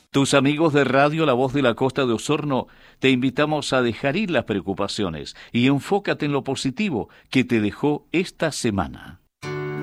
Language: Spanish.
Tus amigos de Radio La Voz de la Costa de Osorno, te invitamos a dejar ir las preocupaciones y enfócate en lo positivo que te dejó esta semana.